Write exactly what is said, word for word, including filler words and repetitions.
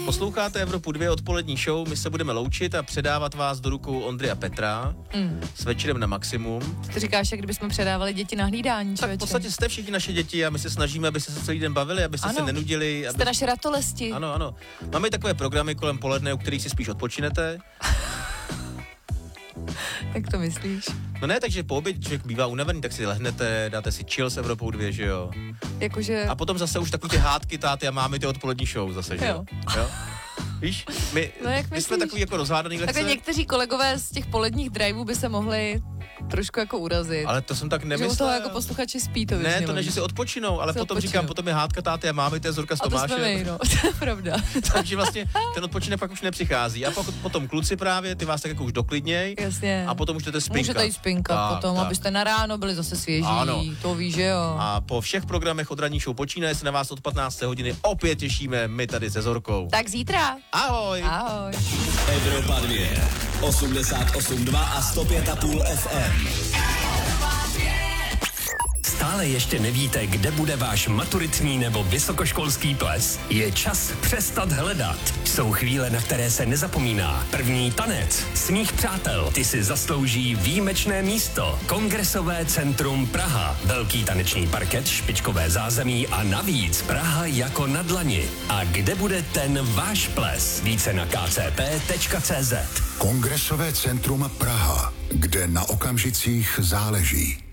Posloucháte Evropu dva odpolední show, my se budeme loučit a předávat vás do rukou Ondry a Petra mm. s večerem na maximum. Ty říkáš, jak kdybychom předávali děti na hlídání, tak v podstatě jste všichni naše děti a my se snažíme, aby se celý den bavili, aby se se nenudili. Aby... Jste naše ratolesti. Ano, ano. Máme takové programy kolem poledne, u kterých si spíš odpočinete. Jak to myslíš? No ne, takže po obědě člověk bývá unavený, tak si lehnete, dáte si chill s Evropou dva, že jo? Jakože... A potom zase už takový ty hádky, táty a máme ty odpolední show zase, že jo? jo? Víš, my, no, my jsme takový jako rozhádaný lehce. Takhle někteří kolegové z těch poledních driveů by se mohli trošku jako urazit. Ale to jsem tak nemyslel. Že u toho jako posluchači spí to. Ne, to ne, že si odpočinou, ale se potom odpočinou. Říkám, potom je hádka táty a máme, to je Zorka s Tomášem. A to jsme my, no, to je pravda. Takže vlastně ten odpočinek pak už nepřichází. A pokud potom kluci právě, ty vás tak jako už doklidněj. Jasně. A potom už jdete spinkat. Můžete jít spinkat tak, potom, tak. Abyste na ráno byli zase svěží. Ano. To víš, že jo. A po všech programech od ranní show počínaje se na vás od patnácté hodiny opět těšíme my tady se Zorkou. Tak zítra. Ahoj. Ahoj. Evropa dva, osmdesát osm dva a sto pět a půl F M. Stále ještě nevíte, kde bude váš maturitní nebo vysokoškolský ples? Je čas přestat hledat. Jsou chvíle, na které se nezapomíná. První tanec, smích přátel, ty si zaslouží výjimečné místo. Kongresové centrum Praha, velký taneční parket, špičkové zázemí a navíc Praha jako na dlani. A kde bude ten váš ples? Více na k c p tečka c z. Kongresové centrum Praha, kde na okamžicích záleží.